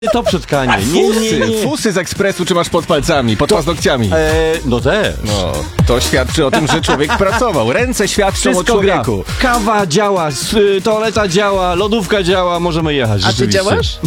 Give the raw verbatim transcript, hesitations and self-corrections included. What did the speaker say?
To przetkanie. Nie, nie, nie. Fusy z ekspresu czy masz pod palcami, pod paznokciami? E, no też. No, to świadczy o tym, że człowiek pracował. Ręce świadczą Wszystko o człowieku. gra. Kawa działa, s- toaleta działa, lodówka działa, możemy jechać. A ty rzeczywiście. działasz?